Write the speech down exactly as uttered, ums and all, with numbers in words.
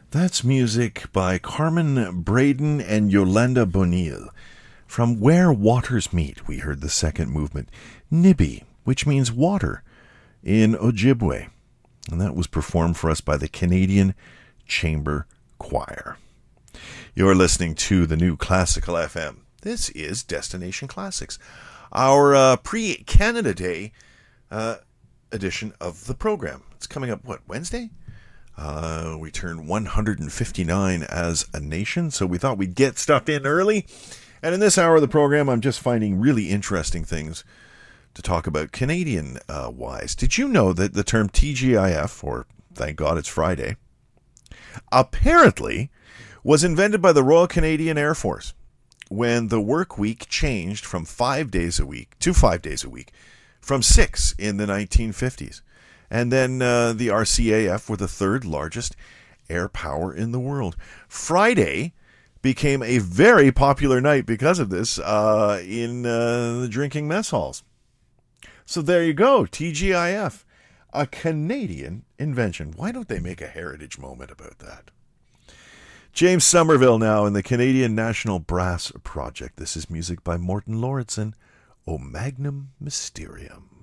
That's music by Carmen Braden and Yolanda Bonil. From Where Waters Meet, we heard the second movement, Nibi, which means water, in Ojibwe. And that was performed for us by the Canadian Chamber Choir. You're listening to the new Classical F M. This is Destination Classics, our uh, pre-Canada Day uh, edition of the program. It's coming up, what, Wednesday? Uh, we turned one hundred fifty-nine as a nation, so we thought we'd get stuff in early. And in this hour of the program, I'm just finding really interesting things to talk about Canadian-wise. Uh, Did you know that the term T G I F, or Thank God It's Friday, apparently was invented by the Royal Canadian Air Force when the work week changed from five days a week to five days a week, from six in the nineteen fifties. And then uh, the R C A F were the third largest air power in the world. Friday became a very popular night because of this uh, in uh, the drinking mess halls. So there you go, T G I F, a Canadian invention. Why don't they make a heritage moment about that? James Somerville now in the Canadian National Brass Project. This is music by Morton Lauritsen, O Magnum Mysterium.